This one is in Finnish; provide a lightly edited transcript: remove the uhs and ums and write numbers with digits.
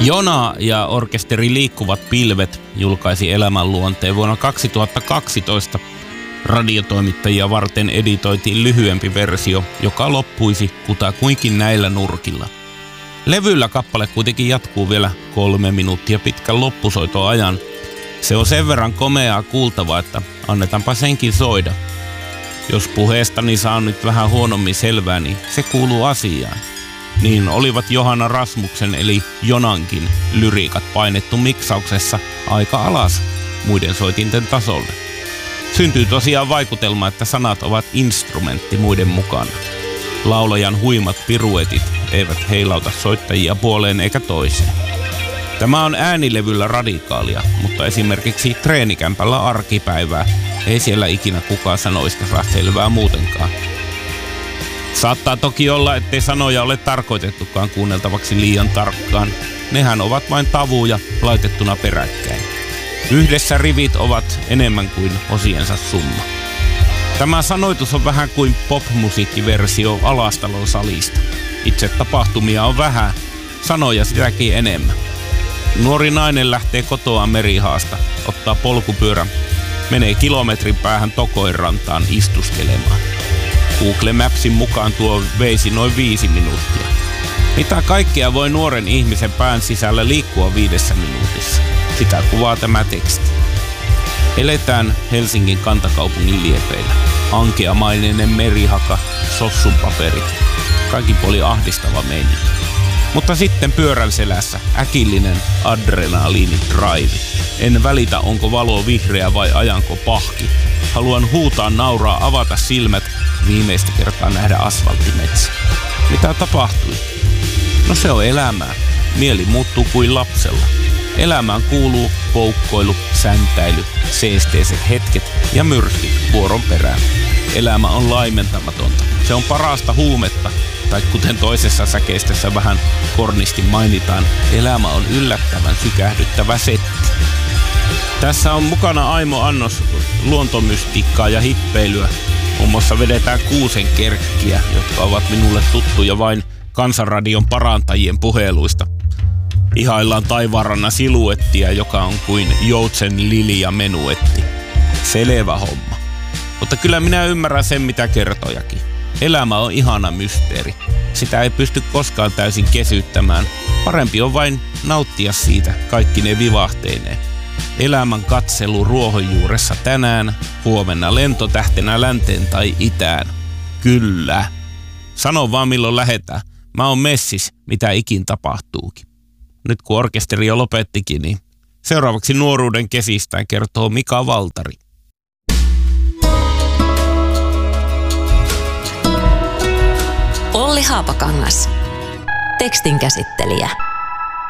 Jona ja orkesteri Liikkuvat pilvet julkaisi elämänluonteen vuonna 2012. Radiotoimittajia varten editoitiin lyhyempi versio, joka loppuisi kutakuinkin näillä nurkilla. Levyllä kappale kuitenkin jatkuu vielä 3 minuuttia pitkän loppusoitoajan. Se on sen verran komeaa kuultavaa, että annetaanpa senkin soida. Jos puheestani saa nyt vähän huonommin selvää, niin se kuuluu asiaan. Niin olivat Johanna Rasmuksen eli Jonankin lyriikat painettu miksauksessa aika alas muiden soitinten tasolle. Syntyy tosiaan vaikutelma, että sanat ovat instrumentti muiden mukana. Laulajan huimat piruetit eivät heilauta soittajia puoleen eikä toiseen. Tämä on äänilevyllä radikaalia, mutta esimerkiksi treenikämpällä arkipäivää ei siellä ikinä kukaan sanoista saa selvää muutenkaan. Saattaa toki olla, ettei sanoja ole tarkoitettukaan kuunneltavaksi liian tarkkaan. Nehän ovat vain tavuja laitettuna peräkkäin. Yhdessä rivit ovat enemmän kuin osiensa summa. Tämä sanoitus on vähän kuin pop-musiikkiversio Alastalon salista. Itse tapahtumia on vähän, sanoja sitäkin enemmän. Nuori nainen lähtee kotoa merihaasta, ottaa polkupyörän, menee kilometrin päähän Tokoinrantaan istuskelemaan. Google Mapsin mukaan tuo veisi noin 5 minuuttia. Mitä kaikkea voi nuoren ihmisen pään sisällä liikkua 5 minuutissa? Sitä kuvaa tämä teksti. Eletään Helsingin kantakaupungin liepeillä. Ankeamaineinen merihaka, sossun paperit. Kaikin puolin ahdistava meininki. Mutta sitten pyörän selässä äkillinen adrenaliini-drive. En välitä, onko valo vihreä vai ajanko pahki. Haluan huutaa, nauraa, avata silmät, viimeistä kertaa nähdä asfalttimetsä. Mitä tapahtui? No se on elämää. Mieli muuttuu kuin lapsella. Elämään kuuluu poukkoilu, säntäily, seesteiset hetket ja myrskyt vuoron perään. Elämä on laimentamatonta. Se on parasta huumetta. Tai kuten toisessa säkeistössä vähän kornisti mainitaan, elämä on yllättävän sykähdyttävä setti. Tässä on mukana aimo annos luontomystiikkaa ja hippeilyä. Muun muassa vedetään kuusenkerkkiä, jotka ovat minulle tuttuja vain Kansanradion parantajien puheluista. Ihaillaan taivaanrannan siluettia, joka on kuin joutsen lilia menuetti. Selvä homma. Mutta kyllä minä ymmärrän sen, mitä kertojakin. Elämä on ihana mysteeri. Sitä ei pysty koskaan täysin kesyttämään. Parempi on vain nauttia siitä kaikki ne vivahteineen. Elämän katselu ruohonjuuressa tänään, huomenna lentotähtenä länteen tai itään. Kyllä. Sano vaan milloin lähetään. Mä oon messis, mitä ikin tapahtuukin. Nyt kun orkesteri jo lopettikin, niin seuraavaksi nuoruuden kesistään kertoo Mika Valtari. Olli Haapakangas. Tekstin käsittelijä.